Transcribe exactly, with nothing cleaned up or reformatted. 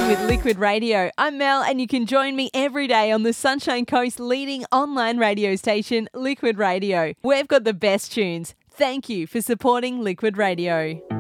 Morning with Liquid Radio. I'm Mel, and you can join me every day on the Sunshine Coast leading online radio station, Liquid Radio. We've got the best tunes. Thank you for supporting Liquid Radio.